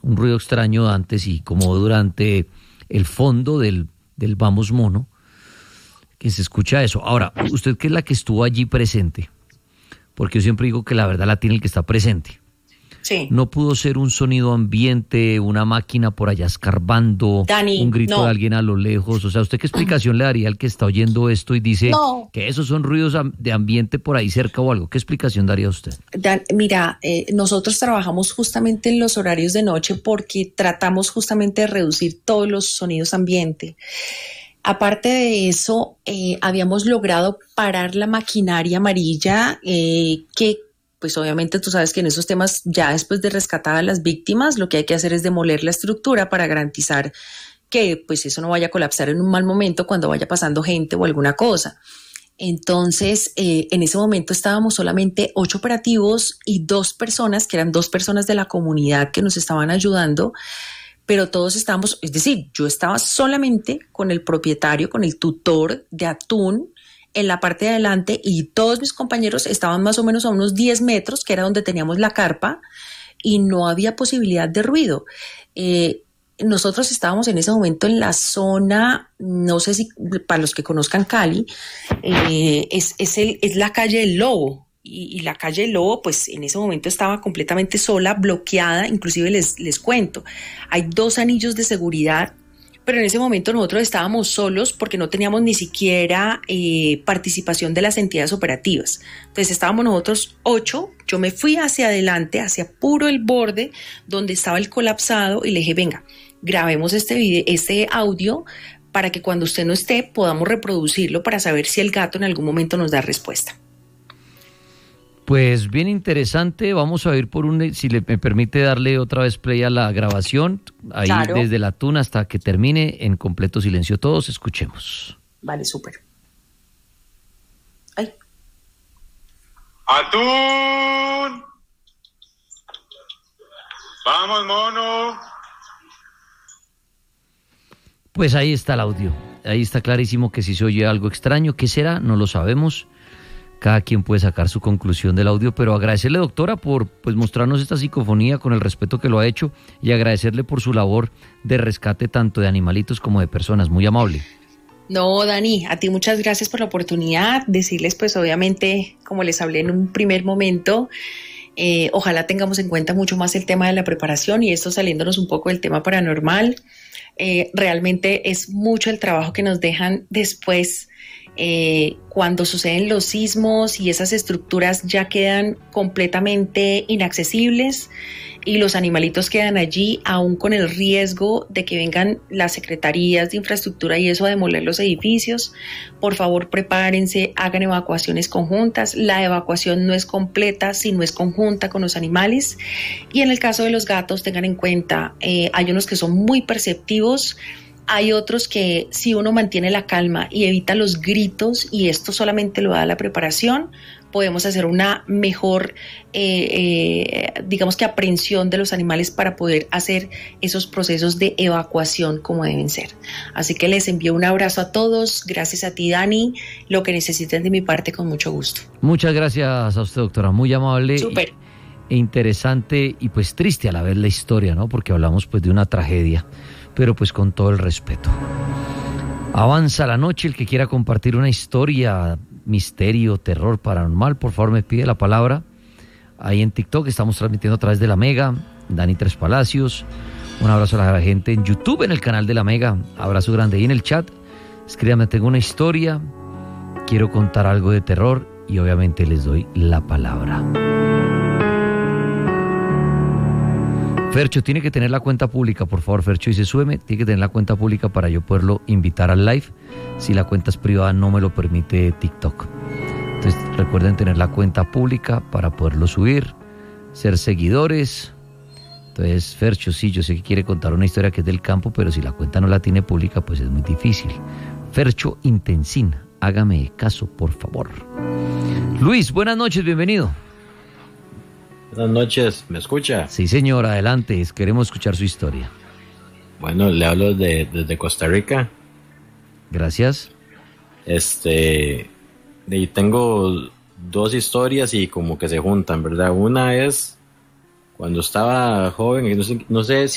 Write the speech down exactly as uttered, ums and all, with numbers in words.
un ruido extraño antes y como durante el fondo del, del Vamos Mono, que se escucha eso. Ahora, usted que es la que estuvo allí presente, porque yo siempre digo que la verdad la tiene el que está presente. Sí. No pudo ser un sonido ambiente, una máquina por allá escarbando, Dani, un grito no. de alguien a lo lejos. O sea, ¿usted qué explicación le daría al que está oyendo esto y dice No. que esos son ruidos de ambiente por ahí cerca o algo? ¿Qué explicación daría usted? Dan, mira, eh, nosotros trabajamos justamente en los horarios de noche porque tratamos justamente de reducir todos los sonidos ambiente. Aparte de eso, eh, habíamos logrado parar la maquinaria amarilla eh, que pues obviamente tú sabes que en esos temas, ya después de rescatar a las víctimas, lo que hay que hacer es demoler la estructura para garantizar que pues eso no vaya a colapsar en un mal momento cuando vaya pasando gente o alguna cosa. Entonces, eh, en ese momento estábamos solamente ocho operativos y dos personas, que eran dos personas de la comunidad que nos estaban ayudando, pero todos estábamos, es decir, yo estaba solamente con el propietario, con el tutor de atún, en la parte de adelante y todos mis compañeros estaban más o menos a unos diez metros, que era donde teníamos la carpa, y no había posibilidad de ruido. Eh, nosotros estábamos en ese momento en la zona, no sé si para los que conozcan Cali, eh, es, es, el, es la calle del Lobo, y, y la calle del Lobo pues en ese momento estaba completamente sola, bloqueada, inclusive les, les cuento, hay dos anillos de seguridad. Pero en ese momento nosotros estábamos solos porque no teníamos ni siquiera eh, participación de las entidades operativas. Entonces estábamos nosotros ocho, yo me fui hacia adelante, hacia puro el borde donde estaba el colapsado y le dije, venga, grabemos este video, este audio para que cuando usted no esté podamos reproducirlo para saber si el gato en algún momento nos da respuesta. Pues bien interesante, vamos a ir por un, si le, me permite darle otra vez play a la grabación, ahí claro. Desde la tuna hasta que termine en completo silencio. Todos escuchemos. Vale, súper. Ay. ¡Atún! ¡Vamos, mono! Pues ahí está el audio, ahí está clarísimo que si se oye algo extraño, ¿qué será? No lo sabemos. Cada quien puede sacar su conclusión del audio, pero agradecerle, doctora, por pues mostrarnos esta psicofonía con el respeto que lo ha hecho y agradecerle por su labor de rescate tanto de animalitos como de personas. Muy amable. No, Dani, a ti muchas gracias por la oportunidad. Decirles, pues obviamente, como les hablé en un primer momento, eh, ojalá tengamos en cuenta mucho más el tema de la preparación y esto saliéndonos un poco del tema paranormal. Eh, realmente es mucho el trabajo que nos dejan después. Eh, cuando suceden los sismos y esas estructuras ya quedan completamente inaccesibles y los animalitos quedan allí aún con el riesgo de que vengan las secretarías de infraestructura y eso a demoler los edificios. Por favor, prepárense, hagan evacuaciones conjuntas. La evacuación no es completa si no es conjunta con los animales. Y en el caso de los gatos, tengan en cuenta, eh, hay unos que son muy perceptivos. Hay otros que si uno mantiene la calma y evita los gritos, y esto solamente lo da la preparación, podemos hacer una mejor, eh, eh, digamos que aprehensión de los animales para poder hacer esos procesos de evacuación como deben ser. Así que les envío un abrazo a todos, gracias a ti, Dani, lo que necesiten de mi parte con mucho gusto. Muchas gracias a usted, doctora, muy amable. Súper. E interesante y pues triste a la vez la historia, ¿no? Porque hablamos pues de una tragedia, pero pues con todo el respeto. Avanza la noche, el que quiera compartir una historia, misterio, terror, paranormal, por favor me pide la palabra. Ahí en TikTok estamos transmitiendo a través de La Mega, Dani Tres Palacios. Un abrazo a la gente en YouTube, en el canal de La Mega. Abrazo grande. Y en el chat, escríbame, tengo una historia, quiero contar algo de terror y obviamente les doy la palabra. Fercho, tiene que tener la cuenta pública, por favor, Fercho, dice, súbeme, tiene que tener la cuenta pública para yo poderlo invitar al live. Si la cuenta es privada, no me lo permite TikTok. Entonces, recuerden tener la cuenta pública para poderlo subir, ser seguidores. Entonces, Fercho, sí, yo sé que quiere contar una historia que es del campo, pero si la cuenta no la tiene pública, pues es muy difícil. Fercho Intensín, hágame caso, por favor. Luis, buenas noches, bienvenido. Buenas noches, ¿me escucha? Sí, señor, adelante, queremos escuchar su historia. Bueno, le hablo de, desde Costa Rica. Gracias. Este, y tengo dos historias y como que se juntan, ¿verdad? Una es cuando estaba joven, no sé, no sé si